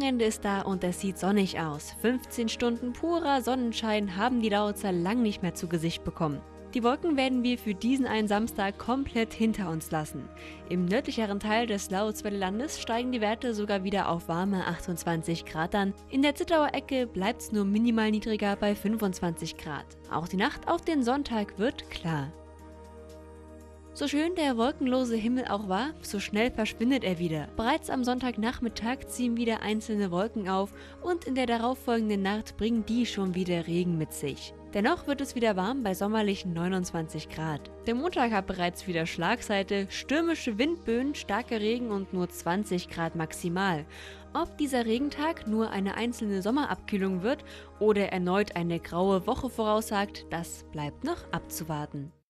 Wochenende ist da und es sieht sonnig aus. 15 Stunden purer Sonnenschein haben die Lausitzer lang nicht mehr zu Gesicht bekommen. Die Wolken werden wir für diesen einen Samstag komplett hinter uns lassen. Im nördlicheren Teil des Lauitzweiler Landes steigen die Werte sogar wieder auf warme 28 Grad an. In der Zittauer Ecke bleibt es nur minimal niedriger bei 25 Grad. Auch die Nacht auf den Sonntag wird klar. So schön der wolkenlose Himmel auch war, so schnell verschwindet er wieder. Bereits am Sonntagnachmittag ziehen wieder einzelne Wolken auf und in der darauffolgenden Nacht bringen die schon wieder Regen mit sich. Dennoch wird es wieder warm bei sommerlichen 29 Grad. Der Montag hat bereits wieder Schlagseite, stürmische Windböen, starker Regen und nur 20 Grad maximal. Ob dieser Regentag nur eine einzelne Sommerabkühlung wird oder erneut eine graue Woche voraussagt, das bleibt noch abzuwarten.